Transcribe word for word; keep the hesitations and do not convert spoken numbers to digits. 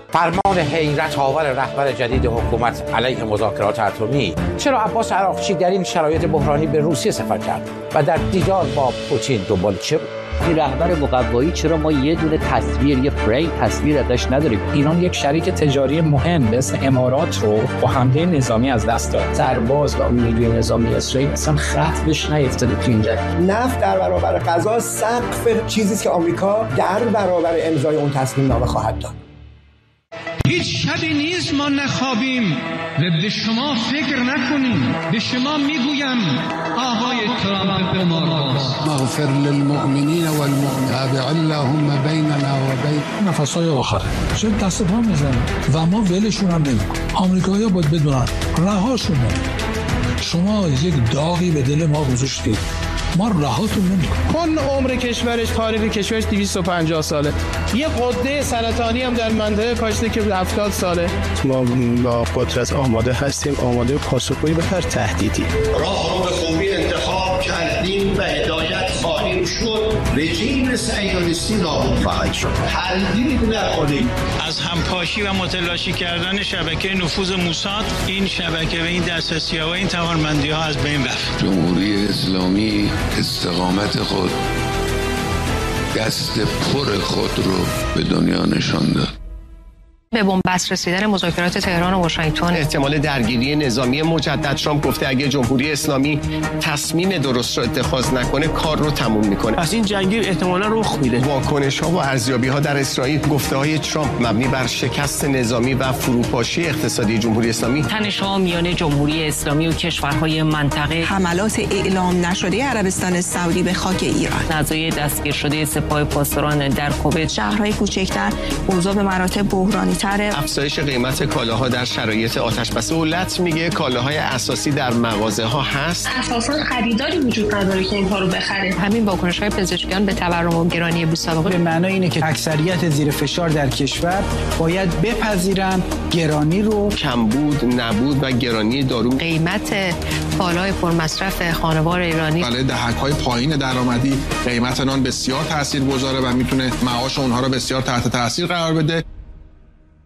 فرمان حیرت آور رهبر جدید حکومت علیه مذاکرات اتمی. چرا عباس عراقچی در این شرایط بحرانی به روسیه سفر کرد و در دیدار با پوتین دنبال چه بود؟ این رهبر مقوایی چرا ما یه دونه تصویر، یه فریم تصویر ازش نداریم؟ ایران یک شریک تجاری مهم به اسم امارات رو با حمله نظامی از دست داد. سرباز و نیروی نظامی اسرائیل اصلا خط بهش نیفتاده تو این جنگ. نفت در برابر غذا سقف چیزی است که آمریکا در برابر امضای اون تصمیم نامه خواهد داد. هیچ شبی نیست ما نخوابیم و به شما فکر نکنیم. به شما میگویم آقای ترامپ قمارباز، مغفر للمؤمنین والمؤمنات اللهم بیننا و بین نفس‌های آخره چه دست پا میزنن و ما ولشون هم نمی‌کنیم. آمریکایی‌ها باید بدونن رهاشون نمی‌کنیم. شما یک داغی به دل ما گذاشتید، ما رهاتون نمی‌کنیم. کل عمر کشورش، تاریخ کشورش دویست و پنجاه ساله. یه غده سرطانی هم در منطقه کاشته که هفتاد ساله. ما با قدرت آماده هستیم، آماده پاسخگویی به هر تهدیدی. راه رو به خوبی انتخاب کردیم و هدایت خواهیم شد. رژیم صهیونیستی نابود خواهد شد. تردید نکنید. از همپاشی و متلاشی کردن شبکه نفوذ موساد، این شبکه و این دسترسی‌ها و این توانمندی‌ها از بین رفت. جمهوری اسلامی استقامت خود، دست پر خود رو به دنیا نشان داد. به بنبست رسیدن مذاکرات تهران و واشنگتن، احتمال درگیری نظامی مجدد، ترامپ گفته اگه جمهوری اسلامی تصمیم درست رو اتخاذ نکنه کار رو تموم میکنه. پس این جنگی احتمالاً رخ میده. واکنش ها و ارزیابی ها در اسرائیل، گفته های ترامپ مبنی بر شکست نظامی و فروپاشی اقتصادی جمهوری اسلامی. تنش ها میان جمهوری اسلامی و کشورهای منطقه، حملات اعلام نشده عربستان سعودی به خاک ایران، نزاعی دستگیر شده سپاه پاسداران در کویت، شهرهای کوچکتر اوضاع به مراتب بحرانی تره، افزایش قیمت کالاها در شرایط آتش‌بس. دولت میگه کالاهای اساسی در مغازه ها هست، اساساً خریداری وجود نداره که اینها رو بخره. همین واکنش‌های پزشکیان به تورم و گرانی بی‌سابقه به معنای اینه که اکثریت زیر فشار در کشور باید بپذیرن گرانی رو. کمبود، نبود و گرانی دارو. قیمت کالای پرمصرف خانوار ایرانی برای دهک‌های پایین درآمدی قیمت نان بسیار تاثیرگذاره و میتونه معاش اونها رو بسیار تحت تاثیر قرار بده.